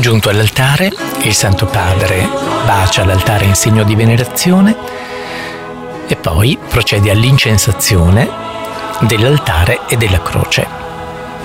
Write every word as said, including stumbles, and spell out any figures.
Giunto all'altare, il Santo Padre bacia l'altare in segno di venerazione e poi procede all'incensazione dell'altare e della croce.